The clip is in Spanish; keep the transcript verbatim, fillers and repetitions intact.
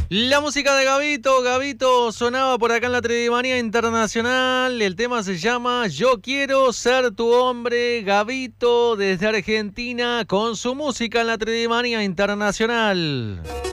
La música de Gabito, Gabito sonaba por acá en la Tridimanía Internacional. El tema se llama Yo quiero ser tu hombre. Gabito desde Argentina con su música en la Tridimanía Internacional.